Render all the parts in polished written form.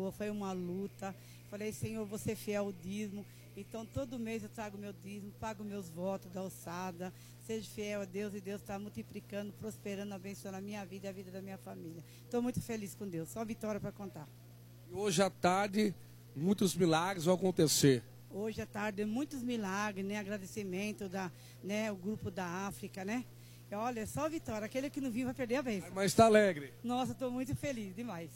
boa, foi uma luta. Falei, Senhor, você é fiel ao dízimo. Então, todo mês eu trago meu dízimo, pago meus votos da alçada. Seja fiel a Deus e Deus está multiplicando, prosperando, abençoando a minha vida e a vida da minha família. Estou muito feliz com Deus. Só vitória para contar. E hoje à tarde, muitos milagres vão acontecer. Hoje à tarde, muitos milagres, né? Agradecimento o grupo da África, né? E olha, só vitória. Aquele que não viu vai perder a vez. Mas está alegre. Nossa, estou muito feliz, demais.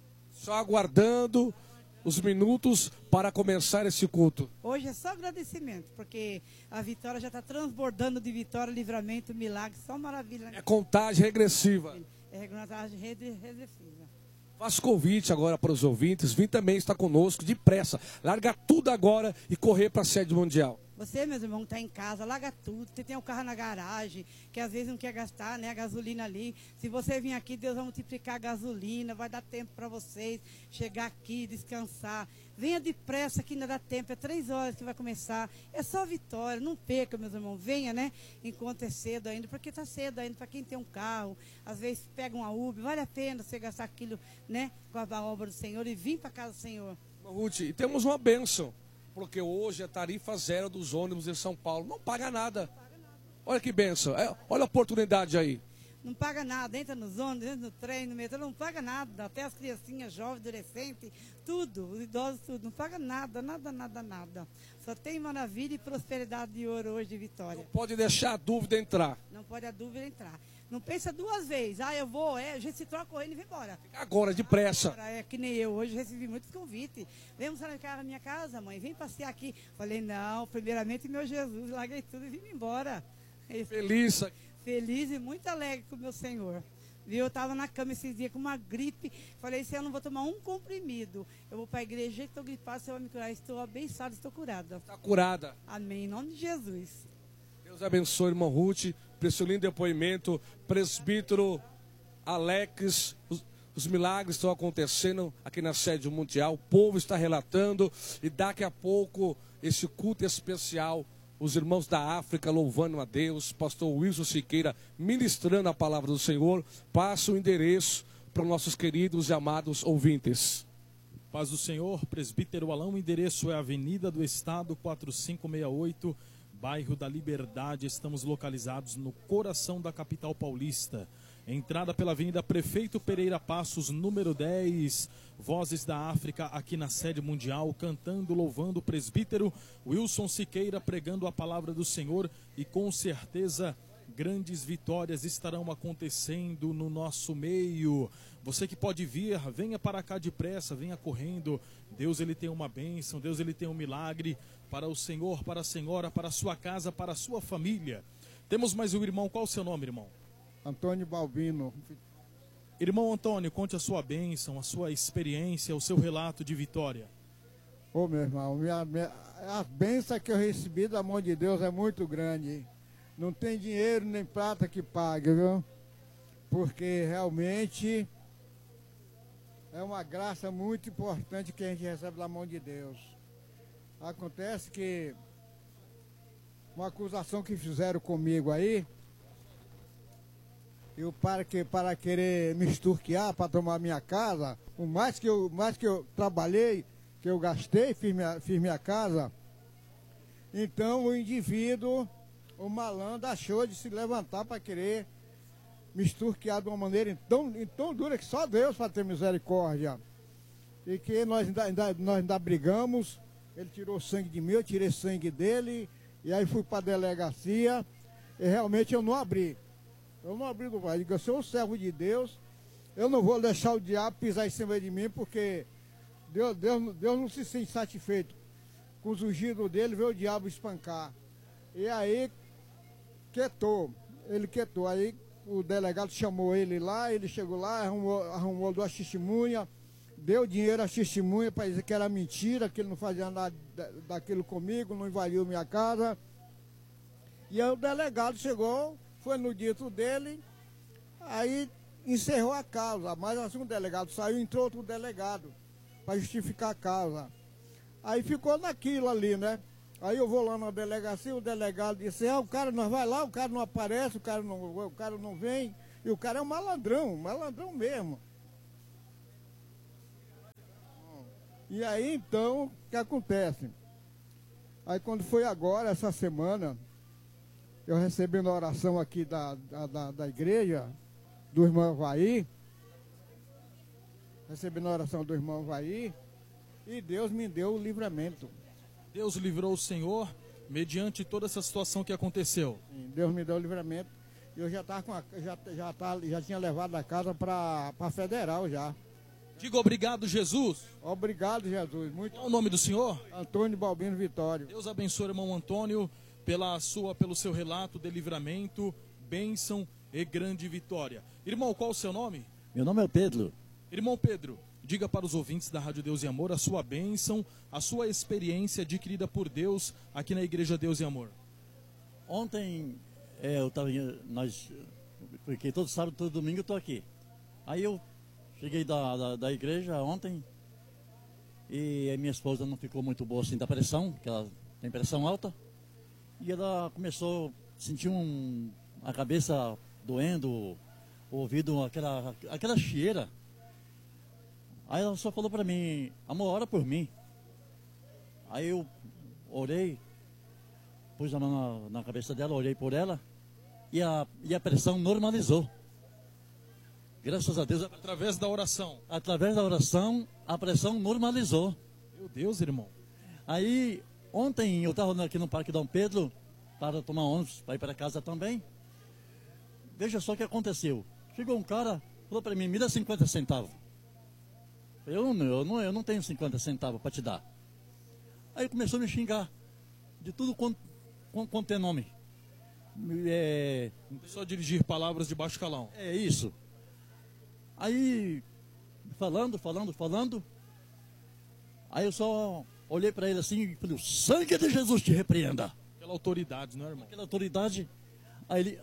Só aguardando os minutos para começar esse culto. Hoje é só agradecimento, porque a vitória já está transbordando de vitória, livramento, milagre, só maravilha. É contagem regressiva. É contagem regressiva. Faço convite agora para os ouvintes, vim também estar conosco depressa, largar tudo agora e correr para a sede mundial. Você, meus irmãos, está em casa, larga tudo. Você tem um carro na garagem, que às vezes não quer gastar, né, a gasolina ali. Se você vir aqui, Deus vai multiplicar a gasolina, vai dar tempo para vocês chegar aqui, descansar. Venha depressa, que ainda dá tempo, é 3 horas que vai começar. É só vitória, não perca, meus irmãos. Venha, né, enquanto é cedo ainda, porque está cedo ainda para quem tem um carro. Às vezes pega uma Uber, vale a pena você gastar aquilo, né, com a obra do Senhor e vir para casa do Senhor. Ruth, e temos uma bênção. Porque hoje é tarifa zero dos ônibus em São Paulo. Não paga nada. Olha que bênção. Olha a oportunidade aí. Não paga nada. Entra nos ônibus, entra no trem, no metrô. Não paga nada. Até as criancinhas, jovens, adolescentes, tudo. Os idosos, tudo. Não paga nada, nada, nada, nada. Só tem maravilha e prosperidade de ouro hoje de Vitória. Não pode deixar a dúvida entrar. Não pode a dúvida entrar. Não pensa 2 vezes. Ah, eu vou, a gente se troca correndo e vai embora. Agora, depressa. Agora, é que nem eu. Hoje recebi muitos convites. Vem almoçar na minha casa, mãe. Vem passear aqui. Falei, não, primeiramente meu Jesus. Larguei tudo e vim embora. Feliz. Feliz e muito alegre com o meu Senhor. Viu? Eu estava na cama esses dias com uma gripe. Falei, se eu não vou tomar um comprimido, eu vou para a igreja, estou gripada, você vai me curar. Estou abençoada, estou curada. Está curada. Amém. Em nome de Jesus. Deus abençoe, irmão Ruth, por esse lindo depoimento. Presbítero Alex, os milagres estão acontecendo aqui na sede mundial. O povo está relatando e daqui a pouco esse culto especial, os irmãos da África louvando a Deus, pastor Wilson Siqueira ministrando a palavra do Senhor. Passa o endereço para os nossos queridos e amados ouvintes. Paz do Senhor, presbítero Alão, o endereço é Avenida do Estado 4568, bairro da Liberdade. Estamos localizados no coração da capital paulista. Entrada pela Avenida Prefeito Pereira Passos, número 10. Vozes da África aqui na sede mundial, cantando, louvando o presbítero Wilson Siqueira, pregando a palavra do Senhor. E com certeza grandes vitórias estarão acontecendo no nosso meio. Você que pode vir, venha para cá depressa, venha correndo. Deus, ele tem uma bênção, Deus, ele tem um milagre para o Senhor, para a senhora, para a sua casa, para a sua família. Temos mais um irmão. Qual o seu nome, irmão? Antônio Balbino. Irmão Antônio, conte a sua bênção, a sua experiência, o seu relato de vitória. Ô, meu irmão, a bênção que eu recebi da mão de Deus é muito grande. Não tem dinheiro nem prata que pague, viu? Porque realmente é uma graça muito importante que a gente recebe da mão de Deus. Acontece que uma acusação que fizeram comigo aí, eu para querer me extorquiar, para tomar minha casa, por mais que eu trabalhei, que eu gastei, fiz minha casa, então o indivíduo, o malandro, achou de se levantar para querer me extorquiar de uma maneira tão dura que só Deus para ter misericórdia. E que nós ainda brigamos, ele tirou sangue de mim, eu tirei sangue dele, e aí fui para a delegacia, e realmente eu não abri. Eu não abri do vai. Eu sou um servo de Deus. Eu não vou deixar o diabo pisar em cima de mim, porque Deus não se sente satisfeito com os ungidos dele, ver o diabo espancar. E aí, ele quietou. Aí o delegado chamou ele lá, ele chegou lá, arrumou 2 testemunhas, deu dinheiro às testemunhas para dizer que era mentira, que ele não fazia nada daquilo comigo, não invadiu minha casa. E aí o delegado chegou, foi no dito dele, aí encerrou a causa, mas assim o delegado saiu, entrou outro delegado para justificar a causa. Aí ficou naquilo ali, né? Aí eu vou lá na delegacia, o delegado disse, o cara nós vai lá, o cara não aparece, o cara não vem, e o cara é um malandrão mesmo. E aí, então, o que acontece? Aí, quando foi agora, essa semana, eu recebi uma oração aqui da igreja, do irmão Avaí, recebi a oração do irmão Avaí, e Deus me deu o livramento. Deus livrou o senhor mediante toda essa situação que aconteceu. Sim, Deus me deu o livramento. E eu já tinha levado a casa para Federal já. Diga obrigado, Jesus. Obrigado, Jesus. Qual o nome do senhor? Antônio Balbino Vitório. Deus abençoe, irmão Antônio, pelo seu relato de livramento, bênção e grande vitória. Irmão, qual o seu nome? Meu nome é Pedro. Irmão Pedro, diga para os ouvintes da Rádio Deus e Amor a sua bênção, a sua experiência adquirida por Deus aqui na Igreja Deus e Amor. Ontem, porque todo sábado, todo domingo eu estou aqui. Aí eu cheguei da igreja ontem e a minha esposa não ficou muito boa assim da pressão, porque ela tem pressão alta. E ela começou a sentir a cabeça doendo, o ouvido, aquela chieira. Aí ela só falou para mim, amor, ora por mim. Aí eu orei, pus a mão na cabeça dela, orei por ela e a pressão normalizou. Graças a Deus. Através da oração. Através da oração, a pressão normalizou. Meu Deus, irmão. Aí, ontem eu estava aqui no Parque Dom Pedro para tomar ônibus, para ir para casa também. Veja só o que aconteceu. Chegou um cara, falou para mim, me dá 50 centavos. Eu não tenho 50 centavos para te dar. Aí começou a me xingar de tudo quanto é nome. Começou a dirigir palavras de baixo calão. É isso. Aí, falando. Aí eu só olhei para ele assim e falei, o sangue de Jesus te repreenda. Aquela autoridade, não é, irmão? Aquela autoridade. Aí ele,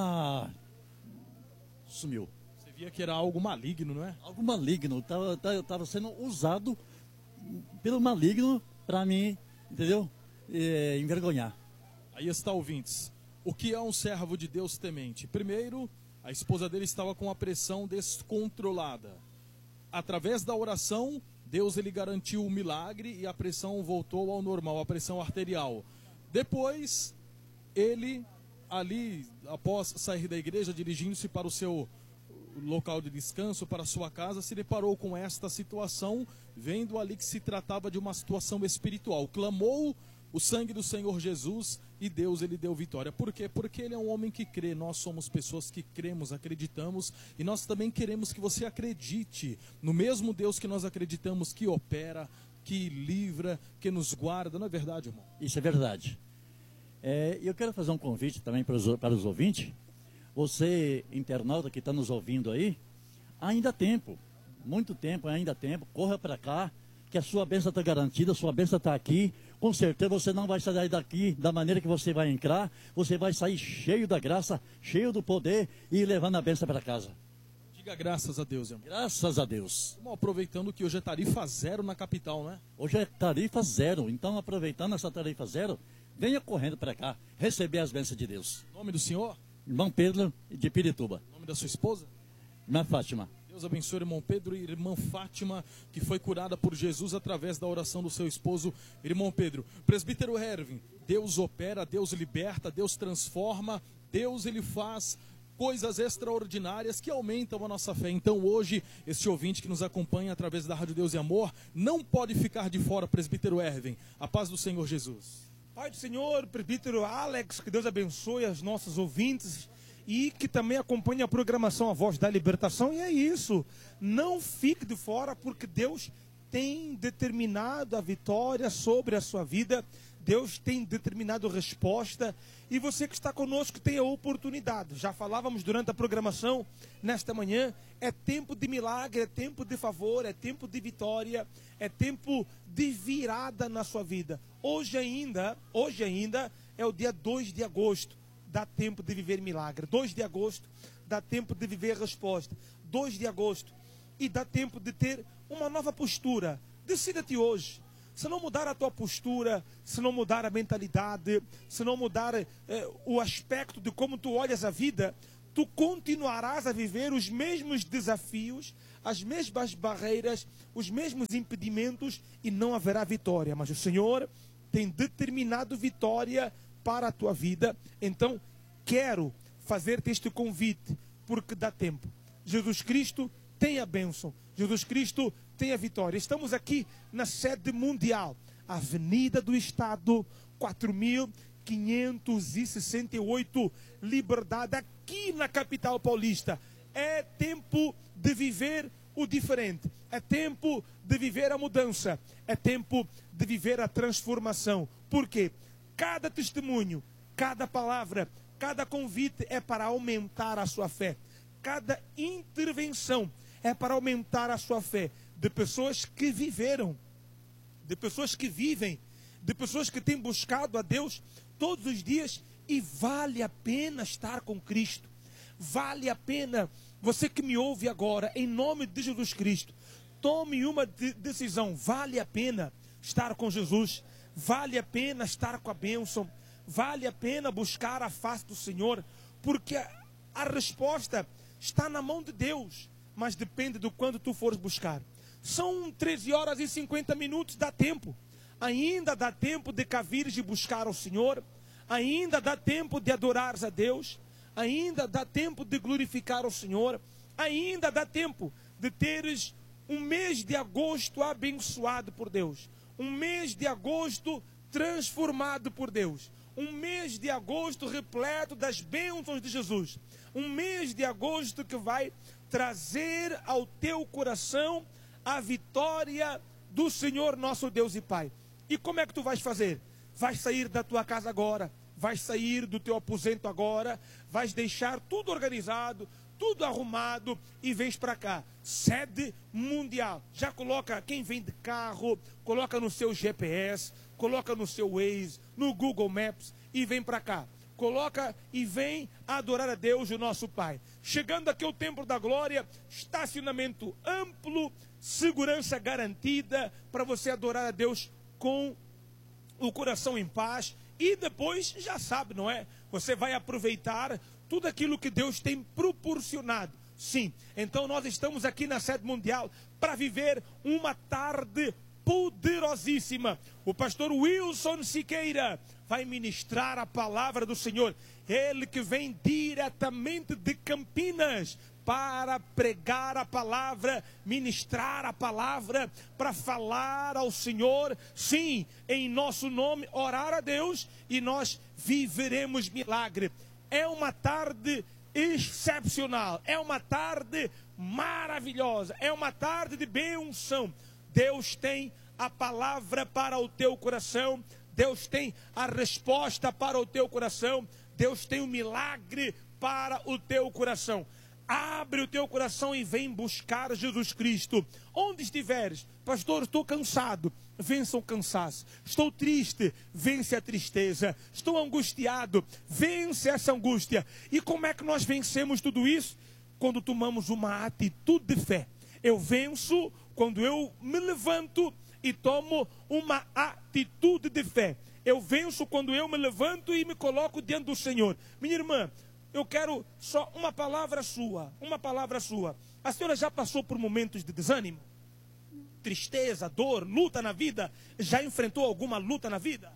sumiu. Você via que era algo maligno, não é? Algo maligno. Tava sendo usado pelo maligno para mim, entendeu? Envergonhar. Aí está, ouvintes. O que é um servo de Deus temente? Primeiro, a esposa dele estava com a pressão descontrolada. Através da oração, Deus ele garantiu o milagre e a pressão voltou ao normal, a pressão arterial. Depois, ele, ali, após sair da igreja, dirigindo-se para o seu local de descanso, para a sua casa, se deparou com esta situação, vendo ali que se tratava de uma situação espiritual. Clamou o sangue do Senhor Jesus e Deus ele deu vitória. Por quê? Porque ele é um homem que crê. Nós somos pessoas que cremos, acreditamos, e nós também queremos que você acredite no mesmo Deus que nós acreditamos, que opera, que livra, que nos guarda. Não é verdade, irmão? Isso é verdade. Eu quero fazer um convite também para os ouvintes. Você, internauta que está nos ouvindo aí, ainda há tempo, muito tempo, ainda há tempo, corra para cá, que a sua bênção está garantida, a sua bênção está aqui. Com certeza você não vai sair daqui da maneira que você vai entrar, você vai sair cheio da graça, cheio do poder e levando a bênção para casa. Diga graças a Deus, irmão. Graças a Deus. Vamos aproveitando que hoje é tarifa zero na capital, né? Hoje é tarifa zero, então aproveitando essa tarifa zero, venha correndo para cá, receber as bênçãos de Deus. Nome do senhor? Irmão Pedro de Pirituba. Nome da sua esposa? Irmã Fátima. Deus abençoe irmão Pedro e irmã Fátima, que foi curada por Jesus através da oração do seu esposo, irmão Pedro. Presbítero Erwin, Deus opera, Deus liberta, Deus transforma, Deus ele faz coisas extraordinárias que aumentam a nossa fé. Então hoje, este ouvinte que nos acompanha através da Rádio Deus e Amor, não pode ficar de fora, presbítero Erwin. A paz do Senhor Jesus. Pai do Senhor, presbítero Alex, que Deus abençoe os nossos ouvintes e que também acompanhe a programação A Voz da Libertação. E é isso, não fique de fora, porque Deus tem determinado a vitória sobre a sua vida, Deus tem determinado a resposta, e você que está conosco tem a oportunidade. Já falávamos durante a programação, nesta manhã, é tempo de milagre, é tempo de favor, é tempo de vitória, é tempo de virada na sua vida. Hoje ainda é o dia 2 de agosto. Dá tempo de viver milagre. 2 de agosto, dá tempo de viver resposta. 2 de agosto, e dá tempo de ter uma nova postura. Decida-te hoje. Se não mudar a tua postura, se não mudar a mentalidade, se não mudar o aspecto de como tu olhas a vida, tu continuarás a viver os mesmos desafios, as mesmas barreiras, os mesmos impedimentos e não haverá vitória. Mas o Senhor tem determinado vitória para a tua vida. Então, quero fazer-te este convite, porque dá tempo. Jesus Cristo tem a bênção. Jesus Cristo tem a vitória. Estamos aqui na sede mundial, Avenida do Estado, 4568, Liberdade, aqui na capital paulista. É tempo de viver o diferente. É tempo de viver a mudança. É tempo de viver a transformação. Por quê? Cada testemunho, cada palavra, cada convite é para aumentar a sua fé. Cada intervenção é para aumentar a sua fé. De pessoas que viveram, de pessoas que vivem, de pessoas que têm buscado a Deus todos os dias. E vale a pena estar com Cristo. Vale a pena, você que me ouve agora, em nome de Jesus Cristo, tome uma decisão. Vale a pena estar com Jesus. Vale a pena estar com a bênção. Vale a pena buscar a face do Senhor, porque a resposta está na mão de Deus, mas depende do quando tu fores buscar. São 13 horas e 50 minutos, dá tempo. Ainda dá tempo de cá vires e buscar ao Senhor. Ainda dá tempo de adorares a Deus. Ainda dá tempo de glorificar ao Senhor. Ainda dá tempo de teres um mês de agosto abençoado por Deus. Um mês de agosto transformado por Deus. Um mês de agosto repleto das bênçãos de Jesus. Um mês de agosto que vai trazer ao teu coração a vitória do Senhor nosso Deus e Pai. E como é que tu vais fazer? Vais sair da tua casa agora, vais sair do teu aposento agora, vais deixar tudo organizado, tudo arrumado e vens para cá. Sede mundial. Já coloca, quem vem de carro, coloca no seu GPS, coloca no seu Waze, no Google Maps e vem para cá. Coloca e vem adorar a Deus, o nosso Pai. Chegando aqui ao Templo da Glória, estacionamento amplo, segurança garantida para você adorar a Deus com o coração em paz. E depois, já sabe, não é? Você vai aproveitar tudo aquilo que Deus tem proporcionado. Sim, então nós estamos aqui na sede mundial para viver uma tarde poderosíssima. O pastor Wilson Siqueira vai ministrar a palavra do Senhor. Ele que vem diretamente de Campinas para pregar a palavra, ministrar a palavra, para falar ao Senhor, sim, em nosso nome, orar a Deus, e nós viveremos milagre. É uma tarde excepcional, é uma tarde maravilhosa, é uma tarde de bênção. Deus tem a palavra para o teu coração, Deus tem a resposta para o teu coração, Deus tem um milagre para o teu coração. Abre o teu coração e vem buscar Jesus Cristo. Onde estiveres, pastor, estou cansado, vença o cansaço. Estou triste, vence a tristeza. Estou angustiado, vence essa angústia. E como é que nós vencemos tudo isso? Quando tomamos uma atitude de fé. Eu venço quando eu me levanto e tomo uma atitude de fé. Eu venço quando eu me levanto e me coloco diante do Senhor. Minha irmã, eu quero só uma palavra sua, uma palavra sua. A senhora já passou por momentos de desânimo? Tristeza, dor, luta na vida? Já enfrentou alguma luta na vida?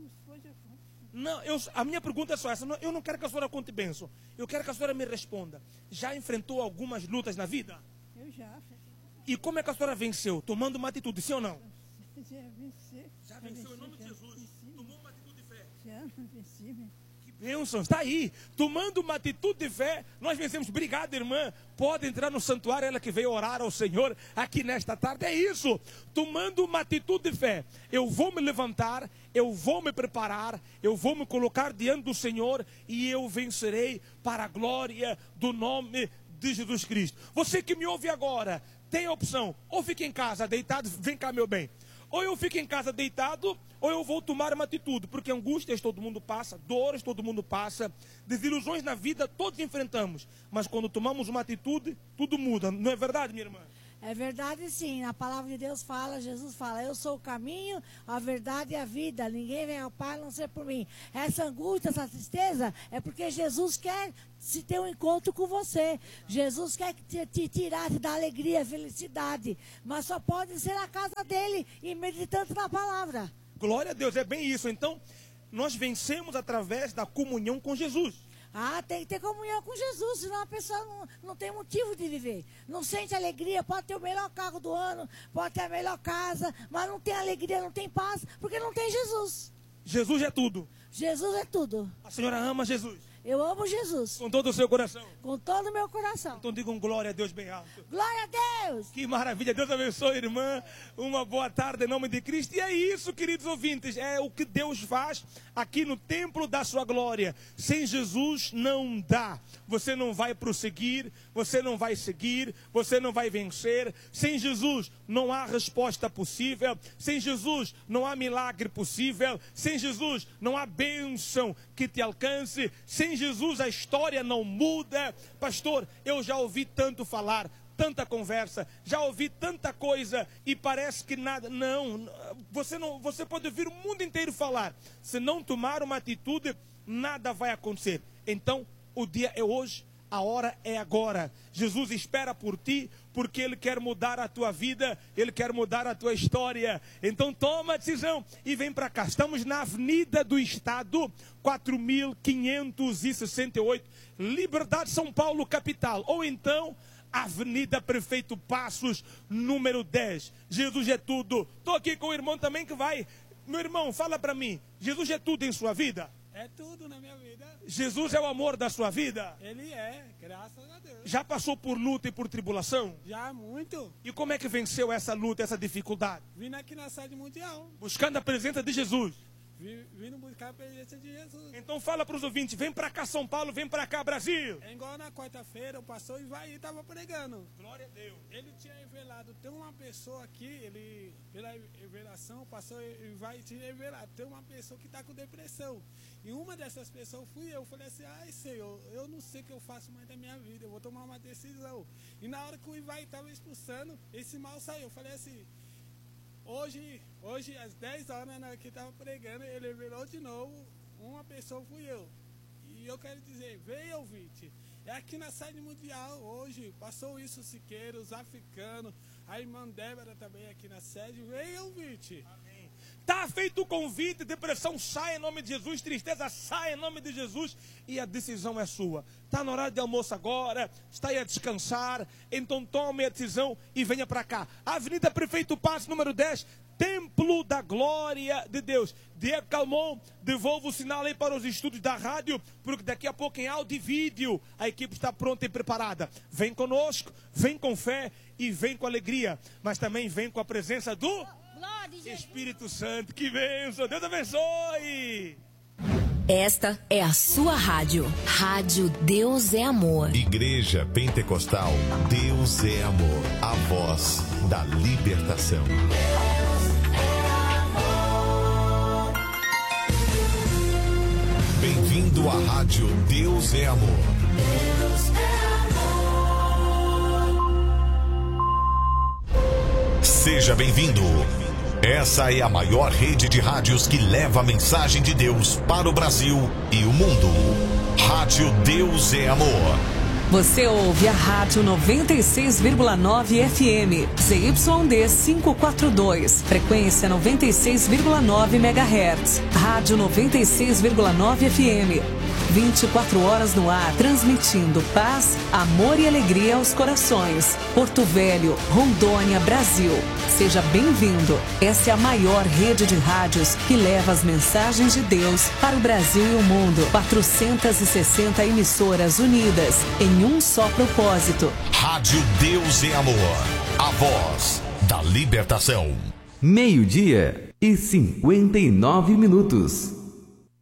Não, a minha pergunta é só essa. Eu não quero que a senhora conte bênção. Eu quero que a senhora me responda. Já enfrentou algumas lutas na vida? Eu já. E como é que a senhora venceu? Tomando uma atitude, sim ou não? Já venci. Já venceu em nome de Jesus. Tomou uma atitude de fé. Já venci. Que bênção, está aí. Tomando uma atitude de fé, nós vencemos. Obrigado, irmã. Pode entrar no santuário, ela que veio orar ao Senhor aqui nesta tarde. É isso. Tomando uma atitude de fé. Eu vou me levantar, eu vou me preparar, eu vou me colocar diante do Senhor e eu vencerei para a glória do nome de Jesus Cristo. Você que me ouve agora, tem a opção, ou fica em casa deitado, vem cá meu bem, ou eu fico em casa deitado, ou eu vou tomar uma atitude, porque angústias todo mundo passa, dores todo mundo passa, desilusões na vida todos enfrentamos, mas quando tomamos uma atitude, tudo muda, não é verdade, minha irmã? É verdade, sim. A palavra de Deus fala, Jesus fala, eu sou o caminho, a verdade e a vida. Ninguém vem ao Pai a não ser por mim. Essa angústia, essa tristeza, é porque Jesus quer se ter um encontro com você. Jesus quer te tirar, te dar alegria, felicidade. Mas só pode ser na casa dele e meditando na palavra. Glória a Deus, é bem isso. Então, nós vencemos através da comunhão com Jesus. Tem que ter comunhão com Jesus, senão a pessoa não tem motivo de viver. Não sente alegria, pode ter o melhor carro do ano, pode ter a melhor casa, mas não tem alegria, não tem paz, porque não tem Jesus. Jesus é tudo. Jesus é tudo. A senhora ama Jesus? Eu amo Jesus. Com todo o seu coração? Com todo o meu coração. Então digam glória a Deus bem alto. Glória a Deus! Que maravilha. Deus abençoe, irmã. Uma boa tarde em nome de Cristo. E é isso, queridos ouvintes. É o que Deus faz aqui no templo da sua glória. Sem Jesus não dá. Você não vai prosseguir, você não vai seguir, você não vai vencer. Sem Jesus não há resposta possível. Sem Jesus não há milagre possível. Sem Jesus não há bênção que te alcance. Sem Jesus a história não muda. Pastor, eu já ouvi tanto falar, tanta conversa, já ouvi tanta coisa e parece que nada. Não, você pode ouvir o mundo inteiro falar. Se não tomar uma atitude, nada vai acontecer. Então, o dia é hoje, a hora é agora. Jesus espera por ti, porque Ele quer mudar a tua vida, Ele quer mudar a tua história. Então toma a decisão e vem para cá. Estamos na Avenida do Estado, 4.568, Liberdade, São Paulo, capital. Ou então, Avenida Prefeito Passos, número 10. Jesus é tudo. Estou aqui com o irmão também que vai. Meu irmão, fala para mim, Jesus é tudo em sua vida? É tudo na minha vida. Jesus é o amor da sua vida? Ele é, graças a Deus. Já passou por luta e por tribulação? Já, muito. E como é que venceu essa luta, essa dificuldade? Vindo aqui na sede mundial. Buscando a presença de Jesus. Vindo buscar a presença de Jesus. Então fala para os ouvintes, vem para cá São Paulo, vem para cá Brasil. É igual na quarta-feira, o pastor Ivaí estava pregando. Glória a Deus. Ele tinha revelado, tem uma pessoa aqui, pela revelação, o pastor Ivaí tinha revelado, tem uma pessoa que está com depressão. E uma dessas pessoas fui eu. Falei assim, ai Senhor, eu não sei o que eu faço mais da minha vida, eu vou tomar uma decisão. E na hora que o Ivaí estava expulsando, esse mal saiu. Eu falei assim, hoje às 10 horas, na hora que estava pregando, ele revelou de novo, uma pessoa fui eu. E eu quero dizer, venha ouvinte, é aqui na sede mundial hoje, passou isso Siqueira, os africanos, a irmã Débora também aqui na sede, venha ouvinte. Amém. Está feito o convite, depressão sai em nome de Jesus, tristeza sai em nome de Jesus e a decisão é sua. Está na hora de almoço agora, está aí a descansar, então tome a decisão e venha para cá. Avenida Prefeito Passos, número 10, Templo da Glória de Deus. Diego Calmon, devolva o sinal aí para os estúdios da rádio, porque daqui a pouco em áudio e vídeo a equipe está pronta e preparada. Vem conosco, vem com fé e vem com alegria, mas também vem com a presença do Espírito Santo. Que bênção, Deus abençoe. Esta é a sua rádio. Rádio Deus é Amor. Igreja Pentecostal Deus é Amor. A voz da libertação. Bem-vindo à rádio Deus é Amor. Deus é amor. Seja bem-vindo. Essa é a maior rede de rádios que leva a mensagem de Deus para o Brasil e o mundo. Rádio Deus é Amor. Você ouve a Rádio 96,9 FM, ZYD 542, frequência 96,9 MHz. Rádio 96,9 FM, 24 horas no ar, transmitindo paz, amor e alegria aos corações. Porto Velho, Rondônia, Brasil. Seja bem-vindo. Essa é a maior rede de rádios que leva as mensagens de Deus para o Brasil e o mundo. 460 emissoras unidas em um só propósito. Rádio Deus é Amor. A voz da libertação. 12:59.